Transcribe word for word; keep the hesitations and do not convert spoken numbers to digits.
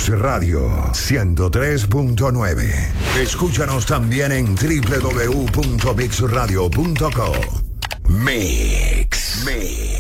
Mix Radio ciento tres punto nueve. Escúchanos también en doble u doble u doble u punto mix radio punto com. Mix. Mix.